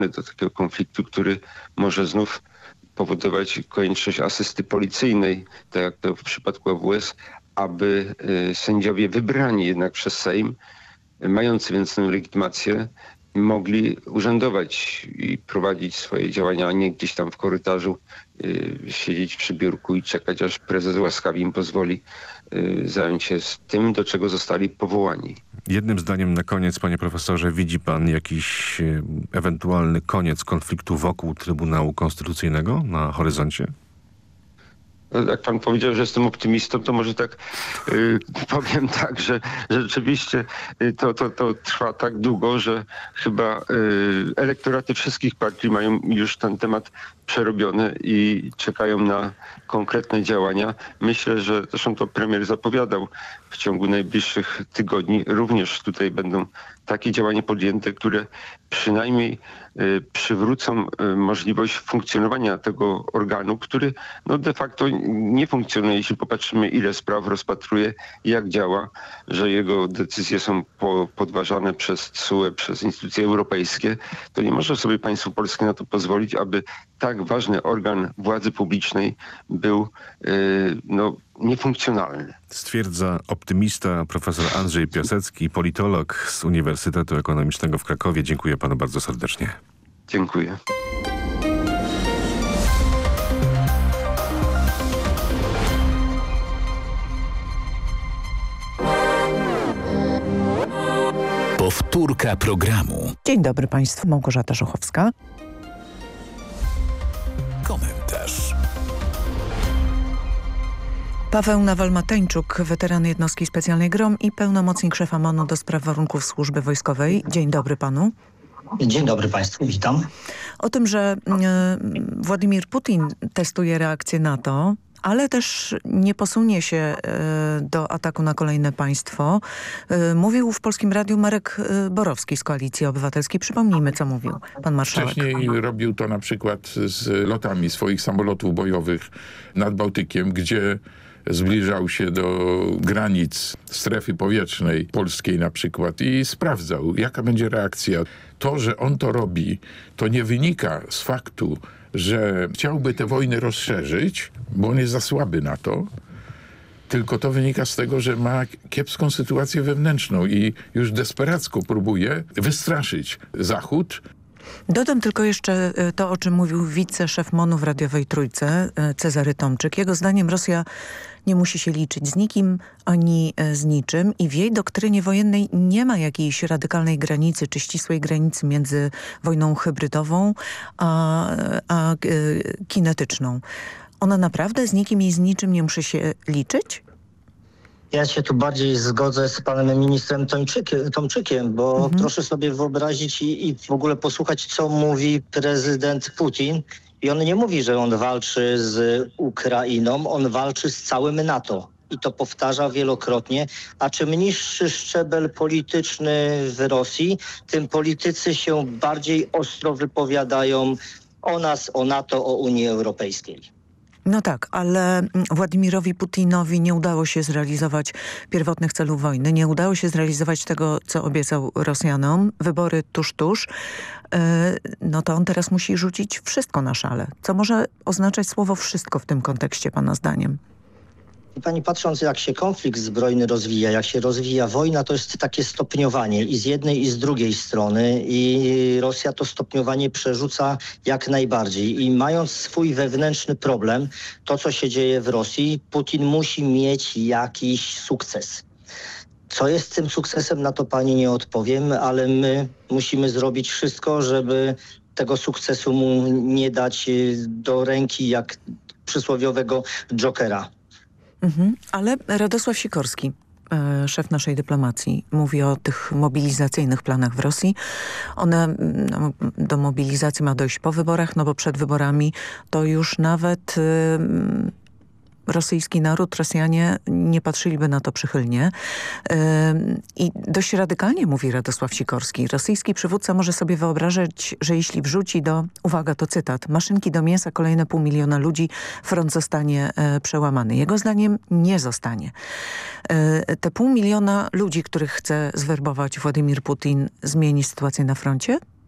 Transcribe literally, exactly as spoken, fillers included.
do takiego konfliktu, który może znów powodować konieczność asysty policyjnej, tak jak to w przypadku A W S, aby y, sędziowie wybrani jednak przez Sejm, mający więc tę legitymację, mogli urzędować i prowadzić swoje działania, a nie gdzieś tam w korytarzu y, siedzieć przy biurku i czekać, aż prezes łaskawie im pozwoli y, zająć się z tym, do czego zostali powołani. Jednym zdaniem na koniec, panie profesorze, widzi pan jakiś y, ewentualny koniec konfliktu wokół Trybunału Konstytucyjnego na horyzoncie? Jak pan powiedział, że jestem optymistą, to może tak y, powiem tak, że, że rzeczywiście y, to, to, to trwa tak długo, że chyba y, elektoraty wszystkich partii mają już ten temat przerobiony i czekają na konkretne działania. Myślę, że zresztą to premier zapowiadał w ciągu najbliższych tygodni. Również tutaj będą takie działania podjęte, które przynajmniej y, przywrócą y, możliwość funkcjonowania tego organu, który no, de facto nie funkcjonuje, jeśli popatrzymy, ile spraw rozpatruje, jak działa, że jego decyzje są po, podważane przez T S U E, przez instytucje europejskie, to nie może sobie państwo polskie na to pozwolić, aby tak ważny organ władzy publicznej był y, no, niefunkcjonalny. Stwierdza optymista profesor Andrzej Piasecki, politolog z Uniwersytetu Ekonomicznego w Krakowie. Dziękuję panu bardzo serdecznie. Dziękuję. Powtórka programu. Dzień dobry państwu, Małgorzata Żuchowska. Komentarz. Paweł Nawal-Mateńczuk, weteran jednostki specjalnej GROM i pełnomocnik szefa M O N-u do spraw warunków służby wojskowej. Dzień dobry panu. Dzień dobry państwu, witam. O tym, że y, Władimir Putin testuje reakcję NATO, ale też nie posunie się y, do ataku na kolejne państwo, y, mówił w Polskim Radiu Marek y, Borowski z Koalicji Obywatelskiej. Przypomnijmy, co mówił pan marszałek. Wcześniej robił to na przykład z lotami swoich samolotów bojowych nad Bałtykiem, gdzie zbliżał się do granic strefy powietrznej polskiej na przykład i sprawdzał, jaka będzie reakcja. To, że on to robi, to nie wynika z faktu, że chciałby te wojny rozszerzyć, bo on jest za słaby na to, tylko to wynika z tego, że ma kiepską sytuację wewnętrzną i już desperacko próbuje wystraszyć Zachód. Dodam tylko jeszcze to, o czym mówił wiceszef M O N-u w radiowej Trójce, Cezary Tomczyk. Jego zdaniem Rosja nie musi się liczyć z nikim ani z niczym i w jej doktrynie wojennej nie ma jakiejś radykalnej granicy czy ścisłej granicy między wojną hybrydową a, a kinetyczną. Ona naprawdę z nikim i z niczym nie musi się liczyć? Ja się tu bardziej zgodzę z panem ministrem Tomczykiem, Tomczykiem bo mhm. proszę sobie wyobrazić i, i w ogóle posłuchać, co mówi prezydent Putin. I on nie mówi, że on walczy z Ukrainą, on walczy z całym NATO. I to powtarza wielokrotnie. A czym niższy szczebel polityczny w Rosji, tym politycy się bardziej ostro wypowiadają o nas, o NATO, o Unii Europejskiej. No tak, ale Władimirowi Putinowi nie udało się zrealizować pierwotnych celów wojny. Nie udało się zrealizować tego, co obiecał Rosjanom. Wybory tuż, tuż. No to on teraz musi rzucić wszystko na szale. Co może oznaczać słowo wszystko w tym kontekście, pana zdaniem? Pani, patrząc jak się konflikt zbrojny rozwija, jak się rozwija wojna, to jest takie stopniowanie i z jednej i z drugiej strony i Rosja to stopniowanie przerzuca jak najbardziej i mając swój wewnętrzny problem, to co się dzieje w Rosji, Putin musi mieć jakiś sukces. Co jest tym sukcesem, na to pani nie odpowiem, ale my musimy zrobić wszystko, żeby tego sukcesu mu nie dać do ręki jak przysłowiowego Jokera. Mhm, ale Radosław Sikorski, e, szef naszej dyplomacji, mówi o tych mobilizacyjnych planach w Rosji. One no, do mobilizacji ma dojść po wyborach, no bo przed wyborami to już nawet e, rosyjski naród, Rosjanie nie patrzyliby na to przychylnie. Yy, I dość radykalnie mówi Radosław Sikorski. Rosyjski przywódca może sobie wyobrażać, że jeśli wrzuci do, uwaga, to cytat, maszynki do mięsa kolejne pół miliona ludzi, front zostanie yy, przełamany. Jego zdaniem nie zostanie. Yy, te pół miliona ludzi, których chce zwerbować Władimir Putin, zmieni sytuację na froncie?